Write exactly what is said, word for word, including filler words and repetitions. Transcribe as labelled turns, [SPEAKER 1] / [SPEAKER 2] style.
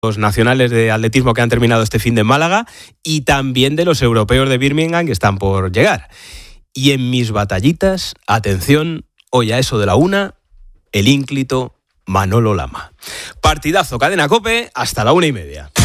[SPEAKER 1] los nacionales de atletismo que han terminado este fin de Málaga y también de los europeos de Birmingham que están por llegar. Y en mis batallitas, atención, hoy a eso de la una, el ínclito Manolo Lama. Partidazo, Cadena COPE, hasta la una y media.